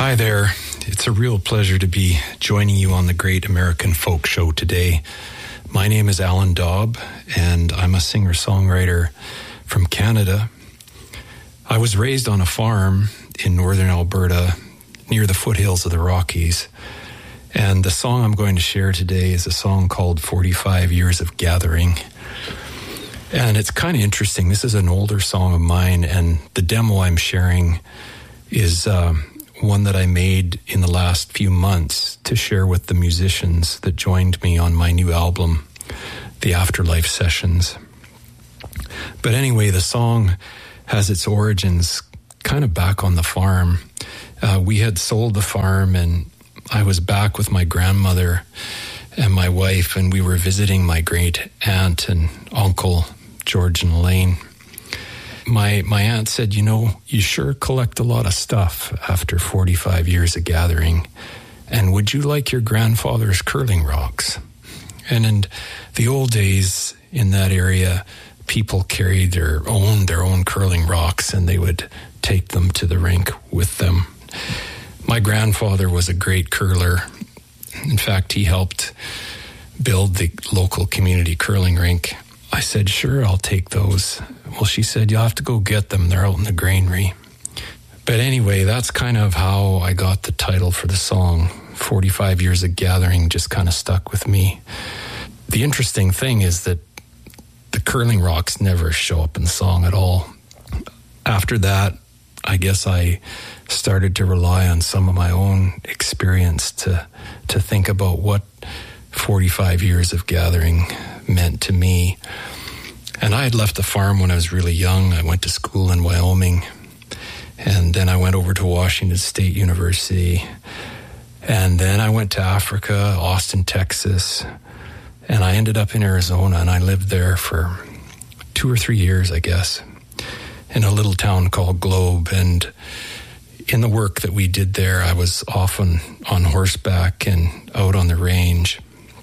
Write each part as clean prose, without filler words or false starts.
Hi there. It's a real pleasure to be joining you on the Great American Folk Show today. My name is Alan Daub, and I'm a singer-songwriter from Canada. I was raised on a farm in northern Alberta near the foothills of the Rockies. And the song I'm going to share today is a song called 45 Years of Gathering. And it's kind of interesting. This is an older song of mine, and the demo I'm sharing is one that I made in the last few months to share with the musicians that joined me on my new album, The Afterlife Sessions. But anyway, the song has its origins kind of back on the farm. We had sold the farm, and I was back with my grandmother and my wife, and we were visiting my great aunt and uncle, George and Elaine. My aunt said, you sure collect a lot of stuff after 45 years of gathering, and would you like your grandfather's curling rocks? And in the old days in that area, people carried or owned their own curling rocks, and they would take them to the rink with them. My grandfather was a great curler. In fact, he helped build the local community curling rink. I said, sure, I'll take those. Well, she said, you'll have to go get them. They're out in the granary. But anyway, that's kind of how I got the title for the song. 45 Years of Gathering just kind of stuck with me. The interesting thing is that the curling rocks never show up in the song at all. After that, I guess I started to rely on some of my own experience to think about what 45 years of gathering meant to me. And I had left the farm when I was really young. I went to school in Wyoming, and then I went over to Washington State University, and then I went to Africa, Austin, Texas, and I ended up in Arizona, and I lived there for 2 or 3 years, I guess, in a little town called Globe. And in the work that we did there, I was often on horseback and out on the range.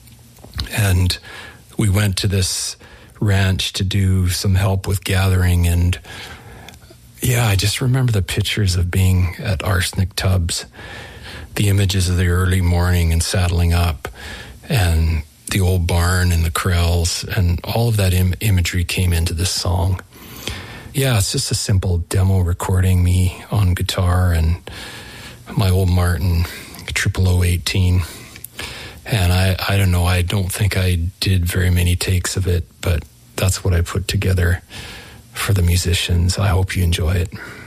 And we went to this ranch to do some help with gathering. And yeah, I just remember the pictures of being at Arsenic Tubs, the images of the early morning and saddling up, and the old barn and the corrals, and all of that imagery came into this song. Yeah, it's just a simple demo recording, me on guitar and my old Martin 0018. And I don't know, I don't think I did very many takes of it, but that's what I put together for the musicians. I hope you enjoy it.